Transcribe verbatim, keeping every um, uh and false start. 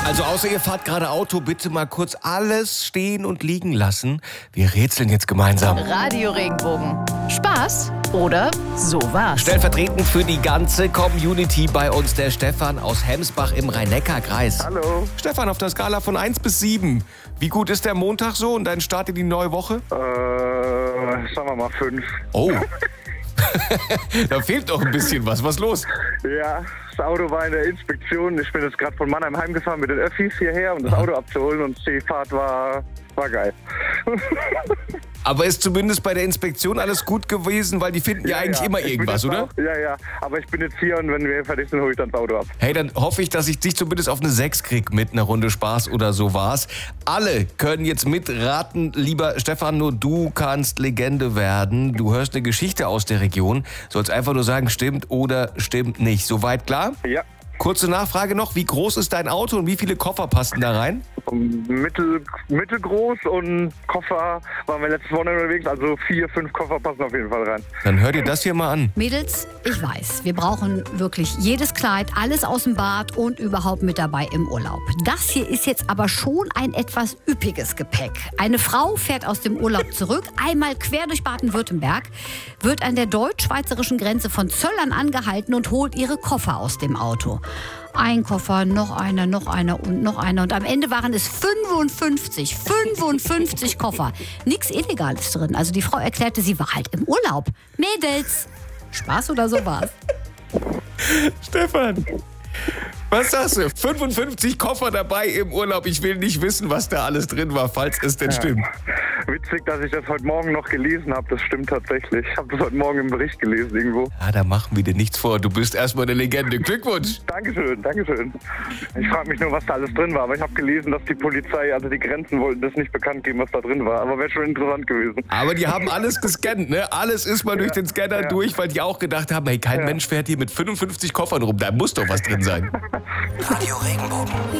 Also außer ihr fahrt gerade Auto, bitte mal kurz alles stehen und liegen lassen. Wir rätseln jetzt gemeinsam. Radio Regenbogen. Spaß oder sowas? Stellvertretend für die ganze Community bei uns der Stefan aus Hemsbach im Rhein-Neckar-Kreis. Hallo. Stefan, auf der Skala von eins bis sieben. Wie gut ist der Montag so und dein Start in die neue Woche? Äh, sagen wir mal fünf. Oh. Da fehlt doch ein bisschen was. Was ist los? Ja, das Auto war in der Inspektion. Ich bin jetzt gerade von Mannheim heimgefahren mit den Öffis hierher, um das Auto abzuholen. Und die Fahrt war, war geil. Aber ist zumindest bei der Inspektion alles gut gewesen, weil die finden ja, ja eigentlich ja. immer Ich irgendwas, bin jetzt oder? Auch, ja, ja. Aber ich bin jetzt hier und wenn wir fertig sind, hole ich dann das Auto ab. Hey, dann hoffe ich, dass ich dich zumindest auf eine sechs krieg mit einer Runde Spaß oder so war's. Alle können jetzt mitraten. Lieber Stefan, nur du kannst Legende werden. Du hörst eine Geschichte aus der Region. Sollst einfach nur sagen, stimmt oder stimmt nicht. Soweit klar? Ja. Kurze Nachfrage noch. Wie groß ist dein Auto und wie viele Koffer passen da rein? Mittel, mittelgroß und Koffer waren wir letztes Wochenende unterwegs. Also vier, fünf Koffer passen auf jeden Fall rein. Dann hör dir das hier mal an. Mädels, ich weiß, wir brauchen wirklich jedes Kleid, alles aus dem Bad und überhaupt mit dabei im Urlaub. Das hier ist jetzt aber schon ein etwas üppiges Gepäck. Eine Frau fährt aus dem Urlaub zurück, einmal quer durch Baden-Württemberg, wird an der deutsch-schweizerischen Grenze von Zöllern angehalten und holt ihre Koffer aus dem Auto. Ein Koffer, noch einer, noch einer und noch einer. Und am Ende waren es fünfundfünfzig. fünfundfünfzig Koffer. Nichts Illegales drin. Also die Frau erklärte, sie war halt im Urlaub. Mädels, Spaß oder sowas? Stefan, was sagst du? fünfundfünfzig Koffer dabei im Urlaub. Ich will nicht wissen, was da alles drin war, falls es denn stimmt. Witzig, dass ich das heute Morgen noch gelesen habe. Das stimmt tatsächlich. Ich habe das heute Morgen im Bericht gelesen irgendwo. Ja, da machen wir dir nichts vor. Du bist erstmal eine Legende. Glückwunsch. Dankeschön, Dankeschön. Ich frage mich nur, was da alles drin war. Aber ich habe gelesen, dass die Polizei, also die Grenzen wollten das nicht bekannt geben, was da drin war. Aber wäre schon interessant gewesen. Aber die haben alles gescannt, ne? Alles ist mal durch Ja, den Scanner ja. durch, weil die auch gedacht haben, hey, kein Ja. Mensch fährt hier mit fünfundfünfzig Koffern rum. Da muss doch was drin sein. Radio Regenbogen.